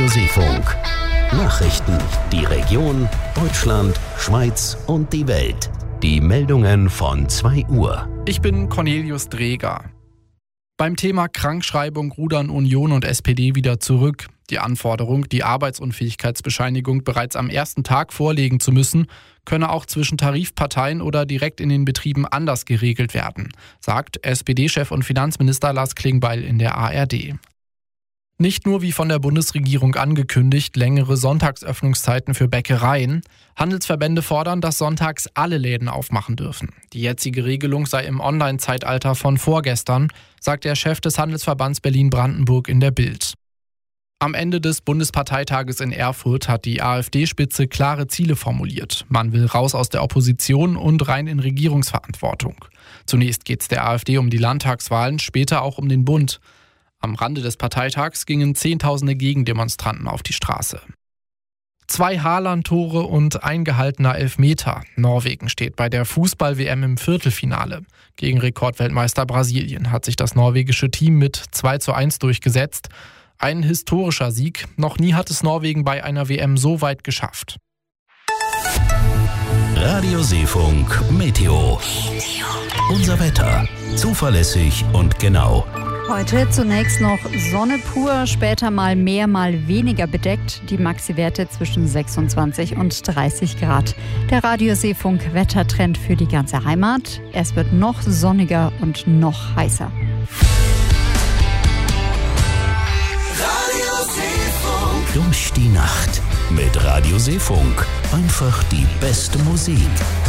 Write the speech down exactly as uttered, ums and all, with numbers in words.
Radio Seefunk. Nachrichten, die Region, Deutschland, Schweiz und die Welt. Die Meldungen von zwei Uhr. Ich bin Cornelius Dreger. Beim Thema Krankschreibung rudern Union und S P D wieder zurück. Die Anforderung, die Arbeitsunfähigkeitsbescheinigung bereits am ersten Tag vorlegen zu müssen, könne auch zwischen Tarifparteien oder direkt in den Betrieben anders geregelt werden, sagt S P D-Chef und Finanzminister Lars Klingbeil in der A R D. Nicht nur wie von der Bundesregierung angekündigt, längere Sonntagsöffnungszeiten für Bäckereien. Handelsverbände fordern, dass sonntags alle Läden aufmachen dürfen. Die jetzige Regelung sei im Online-Zeitalter von vorgestern, sagt der Chef des Handelsverbands Berlin-Brandenburg in der Bild. Am Ende des Bundesparteitages in Erfurt hat die AfD-Spitze klare Ziele formuliert. Man will raus aus der Opposition und rein in Regierungsverantwortung. Zunächst geht es der AfD um die Landtagswahlen, später auch um den Bund. Am Rande des Parteitags gingen Zehntausende Gegendemonstranten auf die Straße. Zwei Haaland-Tore und ein gehaltener Elfmeter. Norwegen steht bei der Fußball-W M im Viertelfinale. Gegen Rekordweltmeister Brasilien hat sich das norwegische Team mit zwei zu eins durchgesetzt. Ein historischer Sieg. Noch nie hat es Norwegen bei einer W M so weit geschafft. Radio Seefunk Meteo. Unser Wetter. Zuverlässig und genau. Heute zunächst noch Sonne pur, später mal mehr, mal weniger bedeckt. Die Maxi-Werte zwischen sechsundzwanzig und dreißig Grad. Der Radio Seefunk Wettertrend für die ganze Heimat. Es wird noch sonniger und noch heißer. Radio Seefunk. Durch die Nacht mit Radio Seefunk. Einfach die beste Musik.